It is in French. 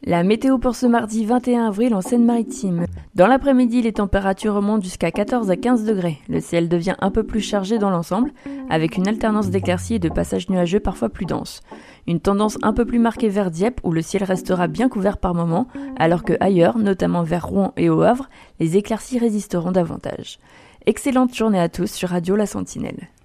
La météo pour ce mardi 21 avril en Seine-Maritime. Dans l'après-midi, les températures remontent jusqu'à 14 à 15 degrés. Le ciel devient un peu plus chargé dans l'ensemble, avec une alternance d'éclaircies et de passages nuageux parfois plus denses. Une tendance un peu plus marquée vers Dieppe, où le ciel restera bien couvert par moments, alors que ailleurs, notamment vers Rouen et au Havre, les éclaircies résisteront davantage. Excellente journée à tous sur Radio La Sentinelle.